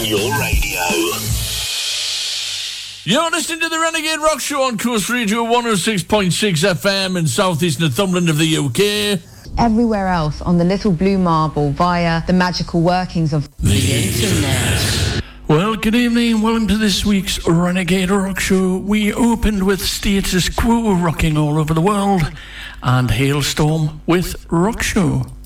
on your radio. You're listening to the Renegade Rock Show on Coast Radio 106.6 FM in southeast Northumberland of the UK. Everywhere else on the little blue marble via the magical workings of the internet. Well, good evening. Welcome to this week's Renegade Rock Show. We opened with Status Quo rocking all over the world and Hailstorm with Rock Show.